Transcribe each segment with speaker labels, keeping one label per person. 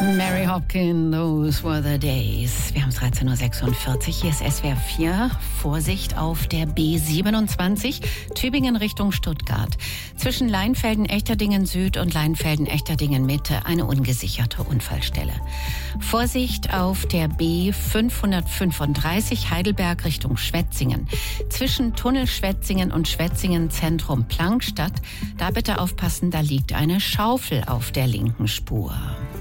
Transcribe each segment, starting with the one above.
Speaker 1: Mary Hopkin, those were the days. Wir haben 13.46 Uhr, hier ist SWR 4. Vorsicht auf der B27, Tübingen Richtung Stuttgart. Zwischen Leinfelden-Echterdingen Süd und Leinfelden-Echterdingen Mitte eine ungesicherte Unfallstelle. Vorsicht auf der B535, Heidelberg Richtung Schwetzingen. Zwischen Tunnel Schwetzingen und Schwetzingen Zentrum Plankstadt. Da bitte aufpassen, da liegt eine Schaufel auf der linken Spur.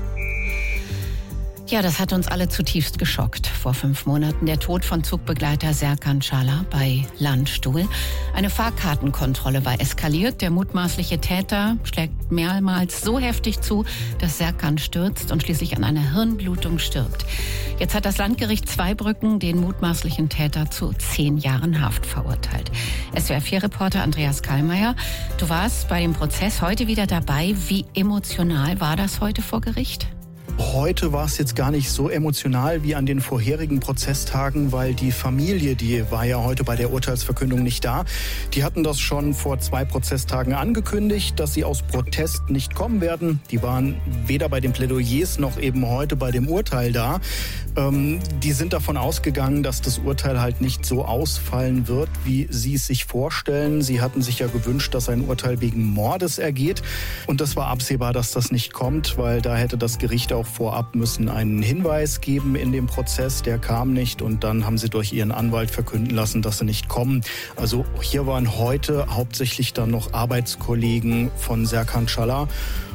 Speaker 1: Ja, das hat uns alle zutiefst geschockt. Vor 5 Monaten der Tod von Zugbegleiter Serkan Çağlar bei Landstuhl. Eine Fahrkartenkontrolle war eskaliert. Der mutmaßliche Täter schlägt mehrmals so heftig zu, dass Serkan stürzt und schließlich an einer Hirnblutung stirbt. Jetzt hat das Landgericht Zweibrücken den mutmaßlichen Täter zu 10 Jahren Haft verurteilt. SWR4-Reporter Andreas Kallmeier, du warst bei dem Prozess heute wieder dabei. Wie emotional war das heute vor Gericht?
Speaker 2: Heute war es jetzt gar nicht so emotional wie an den vorherigen Prozesstagen, weil die Familie, die war ja heute bei der Urteilsverkündung nicht da. Die hatten das schon vor 2 Prozesstagen angekündigt, dass sie aus Protest nicht kommen werden. Die waren weder bei den Plädoyers noch eben heute bei dem Urteil da. Die sind davon ausgegangen, dass das Urteil halt nicht so ausfallen wird, wie sie es sich vorstellen. Sie hatten sich ja gewünscht, dass ein Urteil wegen Mordes ergeht. Und das war absehbar, dass das nicht kommt, weil da hätte das Gericht auch vorab müssen einen Hinweis geben in dem Prozess. Der kam nicht und dann haben sie durch ihren Anwalt verkünden lassen, dass sie nicht kommen. Also hier waren heute hauptsächlich dann noch Arbeitskollegen von Serkan Çağlar.